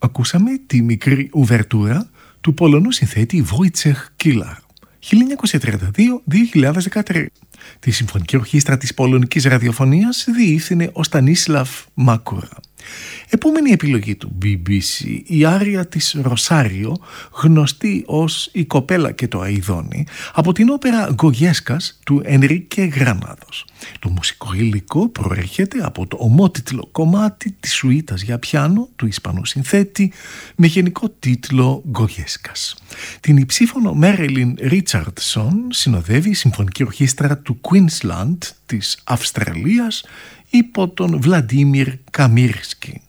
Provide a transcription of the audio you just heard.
ακούσαμε τη μικρή ουβερτούρα του Πολωνού συνθέτη Βόιτσεχ Κίλαρ, 1932-2013. Τη Συμφωνική Ορχήστρα της Πολωνικής Ραδιοφωνίας διεύθυνε ο Στανίσλαβ Μάκουρα. Επόμενη επιλογή του BBC, η άρια της Ροσάριο, γνωστή ως «Η κοπέλα και το αηδόνι», από την όπερα Γκογιέσκας του Ενρίκε Γρανάδος. Το μουσικό υλικό προέρχεται από το ομότιτλο κομμάτι της σουίτας για πιάνο του Ισπανού συνθέτη με γενικό τίτλο Γκογιέσκας. Την υψήφωνο Μέριλιν Ρίτσαρντσον συνοδεύει η Συμφωνική Ορχήστρα του Queensland της Αυστραλίας υπό τον Βλαντίμιρ Καμίρσκι.